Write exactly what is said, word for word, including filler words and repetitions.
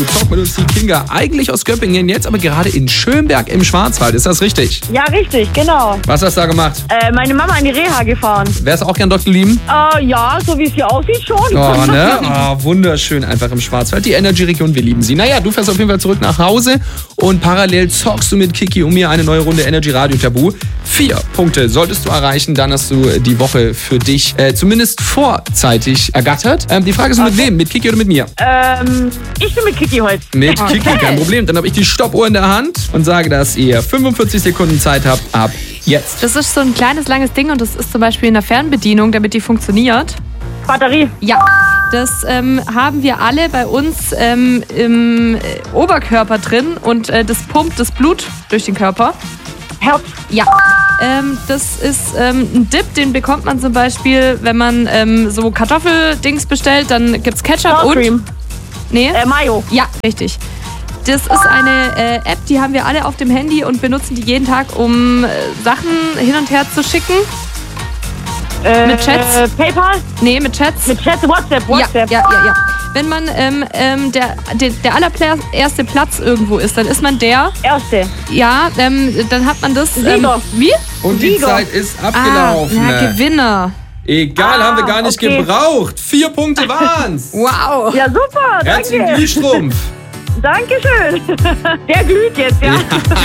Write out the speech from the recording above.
Talk mit uns die Kinga, eigentlich aus Göppingen, jetzt aber gerade in Schönberg im Schwarzwald. Ist das richtig? Ja, richtig, genau. Was hast du da gemacht? Äh, meine Mama in die Reha gefahren. Wärst du auch gern dort geblieben? Äh, ja, so wie es hier aussieht schon. Oh, ne? Oh, wunderschön einfach im Schwarzwald. Die Energy-Region, wir lieben sie. Naja, du fährst auf jeden Fall zurück nach Hause und parallel zockst du mit Kiki und mir eine neue Runde Energy Radio Tabu. Vier Punkte solltest du erreichen, dann hast du die Woche für dich äh, zumindest vorzeitig ergattert. Ähm, die Frage ist, okay. mit wem? Mit Kiki oder mit mir? Ähm, ich bin mit Kiki heute. Mit okay. Kiki, kein Problem. Dann habe ich die Stoppuhr in der Hand und sage, dass ihr fünfundvierzig Sekunden Zeit habt ab jetzt. Das ist so ein kleines, langes Ding und das ist zum Beispiel in der Fernbedienung, damit die funktioniert. Batterie. Ja. Das ähm, haben wir alle bei uns ähm, im Oberkörper drin und äh, das pumpt das Blut durch den Körper. Herz. Ja. Ähm, das ist ähm, ein Dip, den bekommt man zum Beispiel, wenn man ähm, so Kartoffeldings bestellt, dann gibt's Ketchup und... Cream. Nee? Äh, Mayo. Ja, richtig. Das ist eine äh, App, die haben wir alle auf dem Handy und benutzen die jeden Tag, um äh, Sachen hin und her zu schicken. Äh, mit Chats? Äh, PayPal? Nee, mit Chats. Mit Chats, WhatsApp, WhatsApp. Ja, ja, ja. ja. Wenn man ähm, ähm, der, der, der allererste Platz irgendwo ist, dann ist man der... Erste. Ja, ähm, dann hat man das... Ähm, Sieger. Wie? Und die Sieger. Zeit ist abgelaufen. Ah, ja, Gewinner. Egal, ah, haben wir gar nicht okay. gebraucht. Vier Punkte waren's. Wow. Ja, super, Herzlichen danke. Glühstrumpf. Dankeschön. Der glüht jetzt, ja. ja.